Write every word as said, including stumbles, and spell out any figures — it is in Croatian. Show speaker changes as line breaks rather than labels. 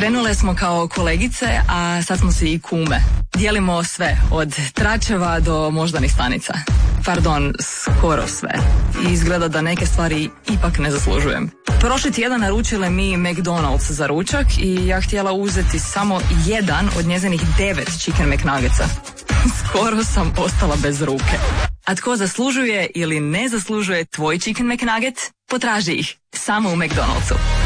Krenule smo kao kolegice, a sad smo si i kume. Dijelimo sve, od tračeva do moždanih stanica. Pardon, skoro sve. I izgleda da neke stvari ipak ne zaslužujem. Prošli tjedan naručile mi McDonald's za ručak i ja htjela uzeti samo jedan od njezinih devet chicken McNuggetsa. Skoro sam ostala bez ruke. A tko zaslužuje ili ne zaslužuje tvoj chicken McNugget? Potraži ih samo u McDonald'su.